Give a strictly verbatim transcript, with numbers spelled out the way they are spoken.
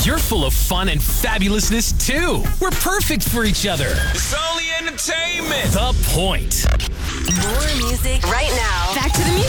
You're full of fun and fabulousness, too. We're perfect for each other. It's only entertainment. The Point. More music right now. Back to the music.